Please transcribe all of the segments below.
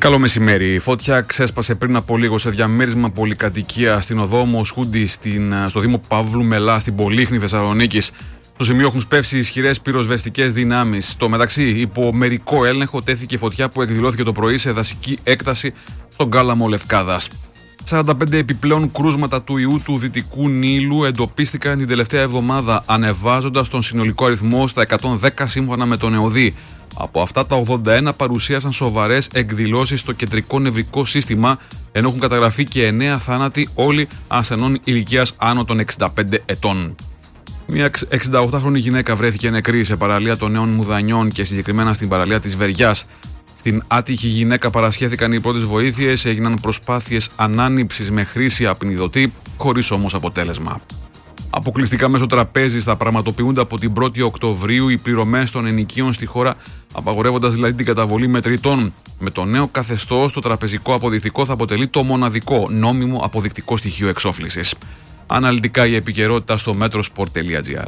Καλό μεσημέρι. Η φωτιά ξέσπασε πριν από λίγο σε διαμέρισμα πολυκατοικία στην οδό Μοσχούντι στο Δήμο Παύλου Μελά, στην Πολύχνη Θεσσαλονίκης. Στο σημείο έχουν σπεύσει ισχυρές πυροσβεστικές δυνάμεις. Στο μεταξύ, υπό μερικό έλεγχο τέθηκε φωτιά που εκδηλώθηκε το πρωί σε δασική έκταση στον Κάλαμο Λευκάδας. 45 επιπλέον κρούσματα του ιού του Δυτικού Νείλου εντοπίστηκαν την τελευταία εβδομάδα, ανεβάζοντας τον συνολικό αριθμό στα 110 σύμφωνα με τον ΕΟΔΗ. Από αυτά τα 81 παρουσίασαν σοβαρές εκδηλώσεις στο κεντρικό νευρικό σύστημα, ενώ έχουν καταγραφεί και 9 θάνατοι, όλοι ασθενών ηλικίας άνω των 65 ετών. Μια 68χρονη γυναίκα βρέθηκε νεκρή σε παραλία των Νέων Μουδανιών και συγκεκριμένα στην παραλία της Βεριάς. Στην άτυχη γυναίκα παρασχέθηκαν οι πρώτες βοήθειες, έγιναν προσπάθειες ανάνυψης με χρήση απεινιδωτή, χωρίς όμως αποτέλεσμα. Αποκλειστικά μέσω τραπέζης θα πραγματοποιούνται από την 1η Οκτωβρίου οι πληρωμές των ενοικίων στη χώρα, απαγορεύοντας δηλαδή την καταβολή μετρητών. Με το νέο καθεστώς, το τραπεζικό αποδεικτικό θα αποτελεί το μοναδικό νόμιμο αποδεικτικό στοιχείο εξόφλησης. Αναλυτικά η επικαιρότητα στο metrosport.gr.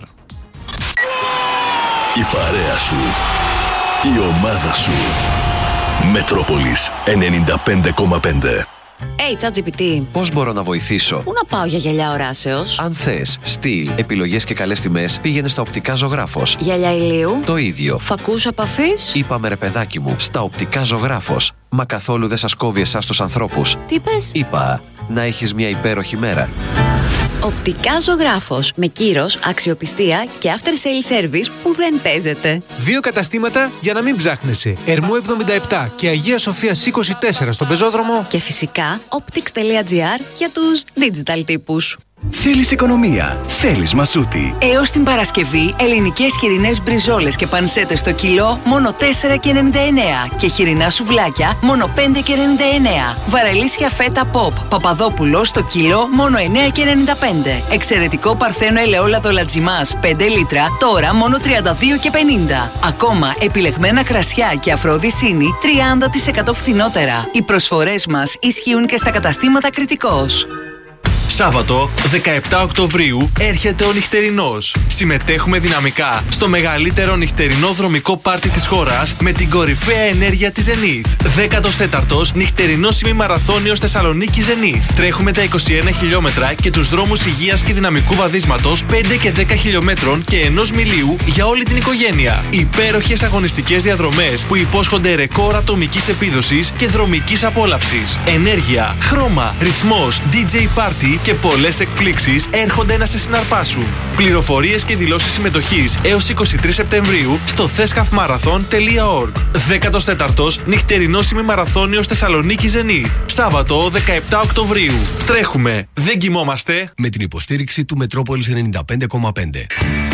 Η παρέα σου, η ομάδα σου. Μετρόπολης 95,5. ChatGPT. Πώς μπορώ να βοηθήσω? Πού να πάω για γυαλιά οράσεως? Αν θες στυλ, επιλογές και καλές τιμές, πήγαινε στα Οπτικά Ζωγράφος. Γυαλιά ηλίου. Το ίδιο. Φακούς επαφής. Είπαμε ρε παιδάκι μου, στα Οπτικά Ζωγράφος. Μα καθόλου δεν σας κόβει εσάς τους ανθρώπους. Τι πες? Είπα, να έχεις μια υπέροχη μέρα. Οπτικά Ζωγράφος. Με κύρος, αξιοπιστία και after sale service που δεν παίζεται. 2 καταστήματα για να μην ψάχνεσαι. Ερμού 77 και Αγία Σοφίας 24 στον πεζόδρομο. Και φυσικά optics.gr για τους digital τύπους. Θέλεις οικονομία, θέλεις Μασούτη. Έως την Παρασκευή, ελληνικές χοιρινές μπριζόλες και πανσέτες στο κιλό μόνο 4,99 και χοιρινά σουβλάκια μόνο 5,99. Βαρελίσια φέτα pop Παπαδόπουλο στο κιλό μόνο 9,95. Εξαιρετικό παρθένο ελαιόλαδο λατζιμάς 5 λίτρα τώρα μόνο 32,50. Ακόμα επιλεγμένα κρασιά και αφροδισίνη 30% φθηνότερα. Οι προσφορές μας ισχύουν και στα καταστήματα Κρητικός. Σάββατο 17 Οκτωβρίου έρχεται ο νυχτερινός. Συμμετέχουμε δυναμικά στο μεγαλύτερο νυχτερινό δρομικό πάρτι της χώρας με την κορυφαία ενέργεια της Zenith. 14ος νυχτερινός ημιμαραθώνιος Θεσσαλονίκη Zenith. Τρέχουμε τα 21 χιλιόμετρα και τους δρόμους υγείας και δυναμικού βαδίσματος 5 και 10 χιλιόμετρων και 1 μιλίου για όλη την οικογένεια. Υπέροχες αγωνιστικές διαδρομές που υπόσχονται ρεκόρ ατομικής επίδοσης και δρομικής απόλαυσης. Ενέργεια, χρώμα, ρυθμός, DJ party και πολλές εκπλήξεις έρχονται να σε συναρπάσουν. Πληροφορίες και δηλώσεις συμμετοχής έως 23 Σεπτεμβρίου στο thescafmarathon.org. 14ος νυχτερινός ημιμαραθώνιος Θεσσαλονίκη Zenith. Σάββατο 17 Οκτωβρίου. Τρέχουμε, δεν κοιμόμαστε. Με την υποστήριξη του Μετρόπολης 95,5.